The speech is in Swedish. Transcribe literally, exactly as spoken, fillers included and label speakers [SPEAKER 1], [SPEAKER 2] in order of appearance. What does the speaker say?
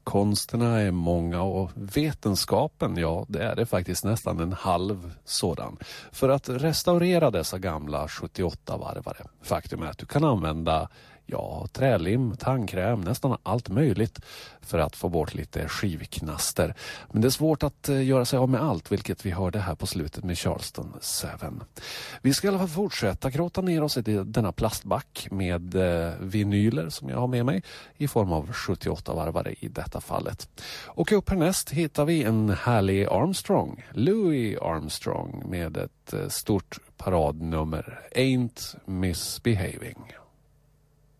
[SPEAKER 1] konsterna är många och vetenskapen, ja, det är det faktiskt nästan en halv sådan. För att restaurera dessa gamla sjuttioåtta-varvare. Faktum är att du kan använda ja, trälim, tandkräm, nästan allt möjligt för att få bort lite skivknaster. Men det är svårt att göra sig av med allt, vilket vi hörde här på slutet med Charleston sju. Vi ska i alla fall fortsätta gråta ner oss i denna plastback med vinyler som jag har med mig i form av sjuttioåtta-varvare i detta fallet. Och upp härnäst hittar vi en härlig Armstrong, Louis Armstrong, med ett stort paradnummer, Ain't Misbehaving.